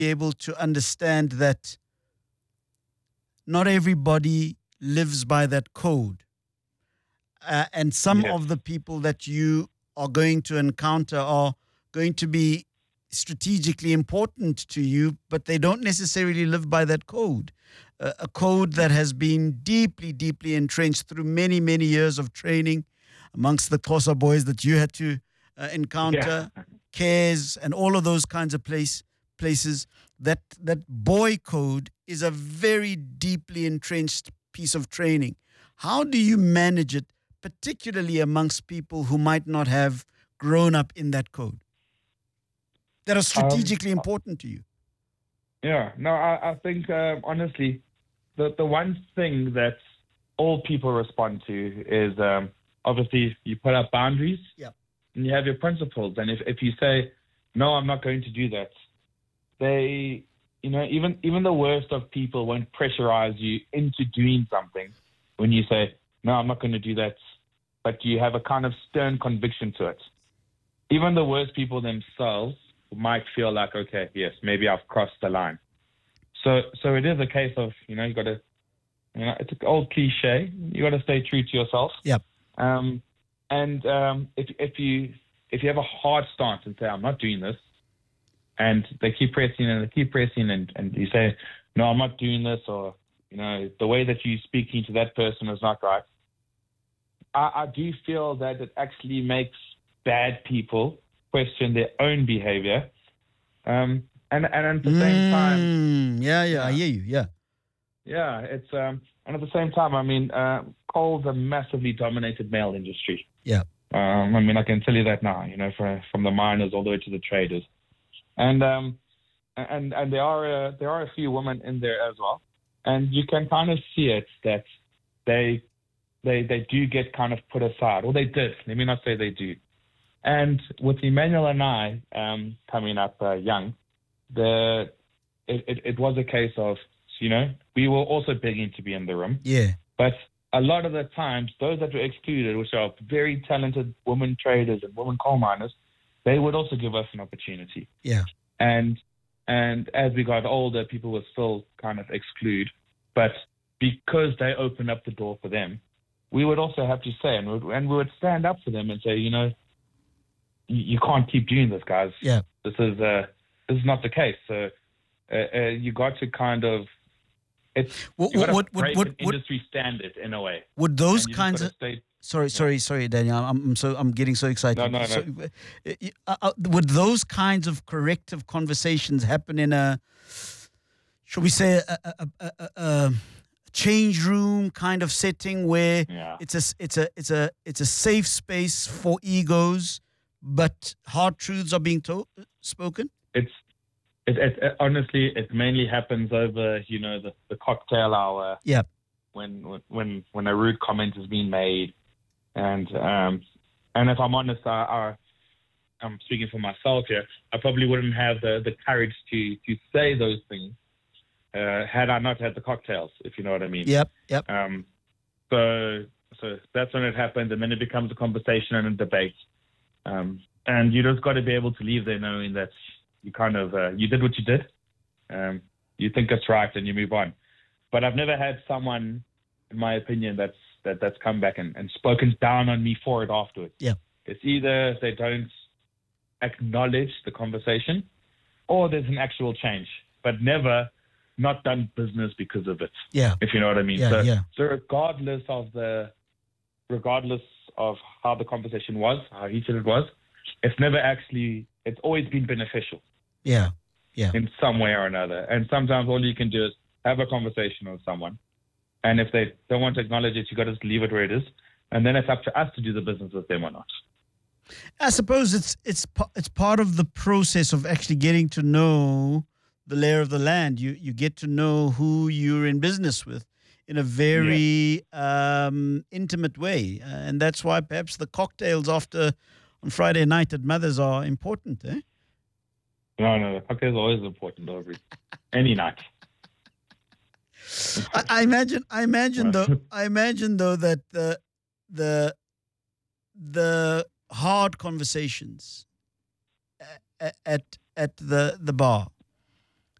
be able to understand that not everybody lives by that code. And some Yes. of the people that you are going to encounter are going to be strategically important to you, but they don't necessarily live by that code. A code that has been deeply, deeply entrenched through many, many years of training amongst the Xhosa boys that you had to encounter, Yeah. cares, and all of those kinds of places. That boy code is a very deeply entrenched piece of training. How do you manage it, particularly amongst people who might not have grown up in that code, that are Um, strategically important to you? yeah. No, I think honestly, the one thing that all people respond to is obviously you put up boundaries Yeah. and you have your principles. And if you say, no, I'm not going to do that, they, even the worst of people won't pressurize you into doing something when you say, no, I'm not going to do that, but you have a kind of stern conviction to it. Even the worst people themselves might feel like, okay, yes, maybe I've crossed the line. So it is a case of, you got to, it's an old cliche. You got to stay true to yourself. Yep. If you have a hard stance and say, I'm not doing this, and they keep pressing and you say, no, I'm not doing this, or, the way that you're speaking to that person is not right. I do feel that it actually makes bad people question their own behavior. And at the same time, Yeah, I hear you. Yeah. yeah, it's and at the same time, I mean, coal's a massively dominated male industry. Yeah. I mean, I can tell you that now. From the miners all the way to the traders, and there are a few women in there as well, and you can kind of see it that they do get kind of put aside, or they did. Let me not say they do. And with Emmanuel and I coming up young, it was a case of, we were also begging to be in the room. Yeah. But a lot of the times, those that were excluded, which are very talented women traders and women coal miners, they would also give us an opportunity. Yeah. And as we got older, people would still kind of exclude. But because they opened up the door for them, we would also have to say, and we would stand up for them and say, you can't keep doing this, guys. Yeah. This is not the case. So you got to kind of break an industry standard in a way. Would those kinds of sorry, Daniel. I'm getting so excited. No. So, would those kinds of corrective conversations happen in a, shall we say, a change room kind of setting where it's a safe space for egos, but hard truths are being spoken? It honestly, it mainly happens over, the cocktail hour. Yeah. When a rude comment has been made, and if I'm honest, I'm speaking for myself here. I probably wouldn't have the courage to say those things had I not had the cocktails, if you know what I mean. Yep. So that's when it happened, and then it becomes a conversation and a debate. And you just got to be able to leave there knowing that you kind of you did what you did. You think it's right, and you move on. But I've never had someone, in my opinion, that's come back and spoken down on me for it afterwards. Yeah. It's either they don't acknowledge the conversation, or there's an actual change, but never not done business because of it. Yeah. If you know what I mean. Yeah. So regardless of how the conversation was, how heated it was, it's always been beneficial. Yeah. In some way or another. And sometimes all you can do is have a conversation with someone. And if they don't want to acknowledge it, you got to just leave it where it is. And then it's up to us to do the business with them or not. I suppose it's part of the process of actually getting to know the layer of the land. You get to know who you're in business with in a very intimate way. And that's why perhaps the cocktails on Friday night at Mother's are important, eh? No, the cocktails are always important over any night. I imagine though that the hard conversations at the bar